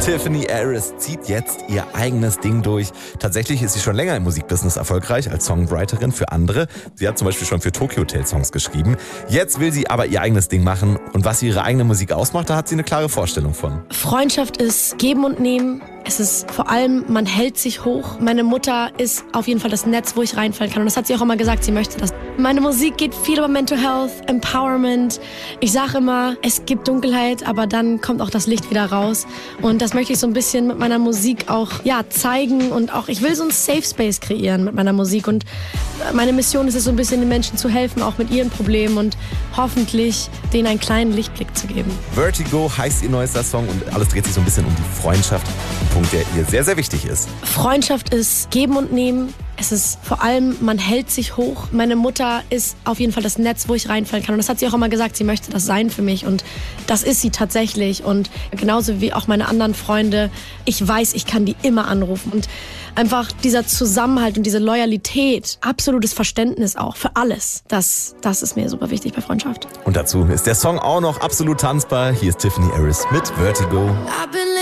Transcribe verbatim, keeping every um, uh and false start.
Tiffany Harris zieht jetzt ihr eigenes Ding durch. Tatsächlich ist sie schon länger im Musikbusiness erfolgreich als Songwriterin für andere. Sie hat zum Beispiel schon für Tokyo Hotel Songs geschrieben. Jetzt will sie aber ihr eigenes Ding machen. Und was ihre eigene Musik ausmacht, da hat sie eine klare Vorstellung von. Freundschaft ist Geben und Nehmen. Es ist vor allem, man hält sich hoch. Meine Mutter ist auf jeden Fall das Netz, wo ich reinfallen kann. Und das hat sie auch immer gesagt, sie möchte das. Meine Musik geht viel über Mental Health, Empowerment. Ich sage immer, es gibt Dunkelheit, aber dann kommt auch das Licht wieder raus. Und das möchte ich so ein bisschen mit meiner Musik auch ja, zeigen. Und auch, ich will so einen Safe Space kreieren mit meiner Musik. Und meine Mission ist es, so ein bisschen den Menschen zu helfen, auch mit ihren Problemen. Und hoffentlich denen einen kleinen Lichtblick zu geben. Vertigo heißt ihr neuester Song und alles dreht sich so ein bisschen um die Freundschaft. Punkt, der ihr sehr, sehr wichtig ist. Freundschaft ist Geben und Nehmen. Es ist vor allem, man hält sich hoch. Meine Mutter ist auf jeden Fall das Netz, wo ich reinfallen kann. Und das hat sie auch immer gesagt, sie möchte das sein für mich. Und das ist sie tatsächlich. Und genauso wie auch meine anderen Freunde. Ich weiß, ich kann die immer anrufen. Und einfach dieser Zusammenhalt und diese Loyalität, absolutes Verständnis auch für alles. Das, das ist mir super wichtig bei Freundschaft. Und dazu ist der Song auch noch absolut tanzbar. Hier ist Tiffany Harris mit Vertigo.